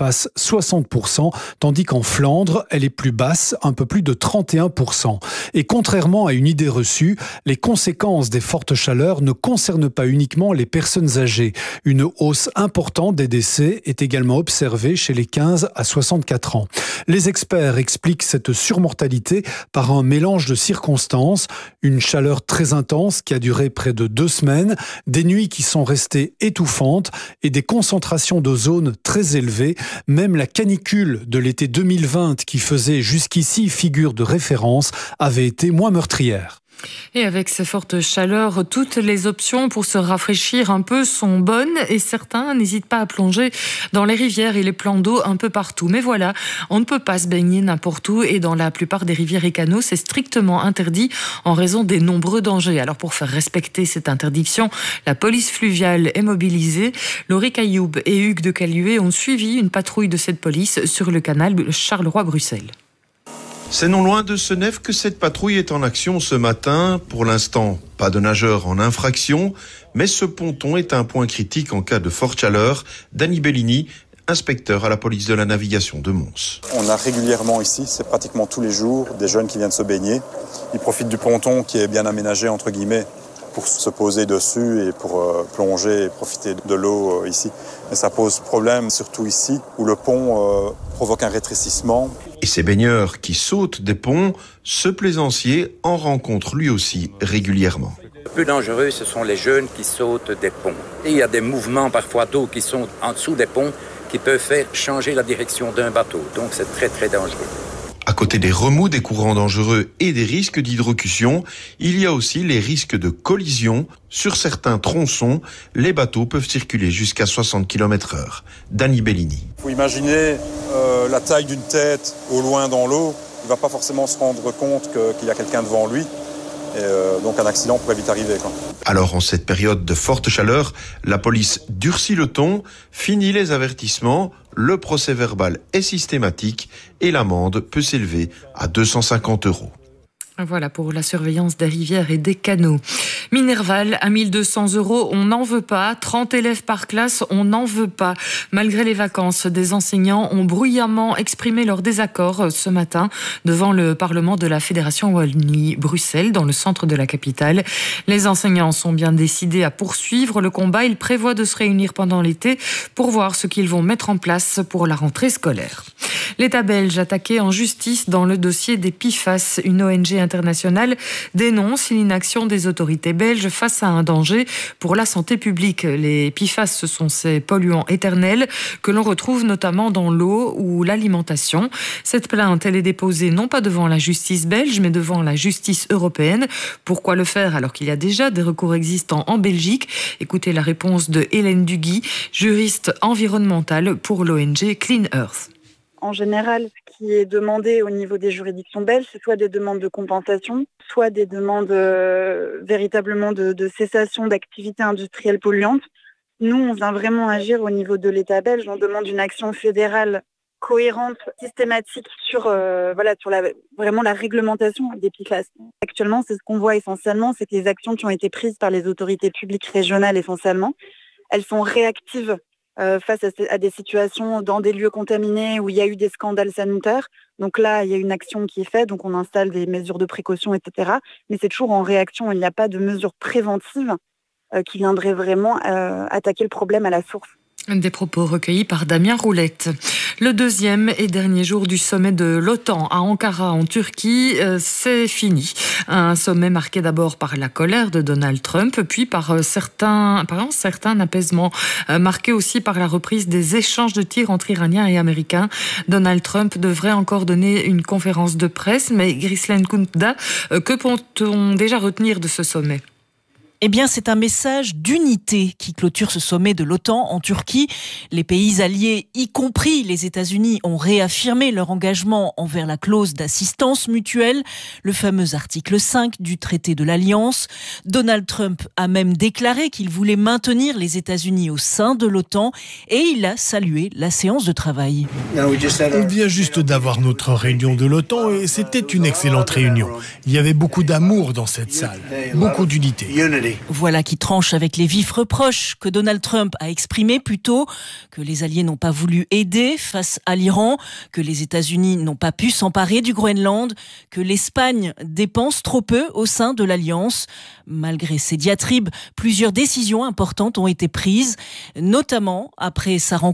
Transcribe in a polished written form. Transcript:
dépasse 60%, tandis qu'en Flandre, elle est plus basse, un peu plus de 31%. Et contrairement à une idée reçue, les conséquences des fortes chaleurs ne concernent pas uniquement les personnes âgées. Une hausse importante des décès est également observée chez les 15 à 64 ans. Les experts expliquent cette surmortalité par un mélange de circonstances, une chaleur très intense qui a duré près de 2 semaines, des nuits qui sont restées étouffantes et des concentrations d'ozone très élevées. Même la canicule de l'été 2020 qui faisait jusqu'ici figure de référence avait été moins meurtrière. Et avec ces fortes chaleurs, toutes les options pour se rafraîchir un peu sont bonnes et certains n'hésitent pas à plonger dans les rivières et les plans d'eau un peu partout. Mais voilà, on ne peut pas se baigner n'importe où et dans la plupart des rivières et canaux, c'est strictement interdit en raison des nombreux dangers. Alors pour faire respecter cette interdiction, la police fluviale est mobilisée. Laurie Cailloub et Hugues de Caluet ont suivi une patrouille de cette police sur le canal Charleroi-Bruxelles. C'est non loin de Senef que cette patrouille est en action ce matin. Pour l'instant, pas de nageurs en infraction, mais ce ponton est un point critique en cas de forte chaleur. Dani Bellini, inspecteur à la police de la navigation de Mons. On a régulièrement ici, c'est pratiquement tous les jours, des jeunes qui viennent se baigner. Ils profitent du ponton qui est bien aménagé, entre guillemets, pour se poser dessus et pour plonger et profiter de l'eau ici. Mais ça pose problème, surtout ici, où le pont provoque un rétrécissement. Et ces baigneurs qui sautent des ponts, ce plaisancier en rencontre lui aussi régulièrement. Le plus dangereux, ce sont les jeunes qui sautent des ponts. Et il y a des mouvements parfois d'eau qui sont en dessous des ponts qui peuvent faire changer la direction d'un bateau. Donc c'est très très dangereux. À côté des remous, des courants dangereux et des risques d'hydrocution, il y a aussi les risques de collision. Sur certains tronçons, les bateaux peuvent circuler jusqu'à 60 km/h. Dani Bellini. Il faut imaginer la taille d'une tête au loin dans l'eau. Il ne va pas forcément se rendre compte qu'il y a quelqu'un devant lui. Et donc un accident pourrait vite arriver. Alors en cette période de forte chaleur, la police durcit le ton, finit les avertissements, le procès verbal est systématique et l'amende peut s'élever à 250 €. Voilà pour la surveillance des rivières et des canaux. Minerval à 1 200 €, on n'en veut pas. 30 élèves par classe, on n'en veut pas. Malgré les vacances, des enseignants ont bruyamment exprimé leur désaccord ce matin devant le Parlement de la Fédération Wallonie-Bruxelles, dans le centre de la capitale. Les enseignants sont bien décidés à poursuivre le combat. Ils prévoient de se réunir pendant l'été pour voir ce qu'ils vont mettre en place pour la rentrée scolaire. L'État belge attaqué en justice dans le dossier des PFAS. Une ONG internationale dénonce l'inaction des autorités belges face à un danger pour la santé publique. Les PFAS, ce sont ces polluants éternels que l'on retrouve notamment dans l'eau ou l'alimentation. Cette plainte, elle est déposée non pas devant la justice belge, mais devant la justice européenne. Pourquoi le faire alors qu'il y a déjà des recours existants en Belgique? Écoutez la réponse de Hélène Duguy, juriste environnementale pour l'ONG Clean Earth. En général, ce qui est demandé au niveau des juridictions belges, c'est soit des demandes de compensation, soit des demandes véritablement de cessation d'activités industrielles polluantes. Nous, on vient vraiment agir au niveau de l'État belge. On demande une action fédérale cohérente, systématique sur vraiment la réglementation des PFAS. Actuellement, c'est ce qu'on voit essentiellement, c'est que les actions qui ont été prises par les autorités publiques régionales essentiellement, elles sont réactives face à des situations dans des lieux contaminés où il y a eu des scandales sanitaires. Donc là, il y a une action qui est faite, donc on installe des mesures de précaution, etc. Mais c'est toujours en réaction, il n'y a pas de mesures préventives qui viendraient vraiment attaquer le problème à la source. Des propos recueillis par Damien Roulette. Le deuxième et dernier jour du sommet de l'OTAN à Ankara en Turquie, c'est fini. Un sommet marqué d'abord par la colère de Donald Trump, puis par un certain apaisement, marqué aussi par la reprise des échanges de tirs entre Iraniens et Américains. Donald Trump devrait encore donner une conférence de presse, mais Ghislaine Kounda, que peut-on déjà retenir de ce sommet ? Eh bien, c'est un message d'unité qui clôture ce sommet de l'OTAN en Turquie. Les pays alliés, y compris les États-Unis, ont réaffirmé leur engagement envers la clause d'assistance mutuelle, le fameux article 5 du traité de l'Alliance. Donald Trump a même déclaré qu'il voulait maintenir les États-Unis au sein de l'OTAN et il a salué la séance de travail. On vient juste d'avoir notre réunion de l'OTAN et c'était une excellente réunion. Il y avait beaucoup d'amour dans cette salle, beaucoup d'unité. Voilà qui tranche avec les vifs reproches que Donald Trump a exprimés plus tôt, que les Alliés n'ont pas voulu aider face à l'Iran, que les États-Unis n'ont pas pu s'emparer du Groenland, que l'Espagne dépense trop peu au sein de l'Alliance. Malgré ces diatribes, plusieurs décisions importantes ont été prises, notamment après sa rencontre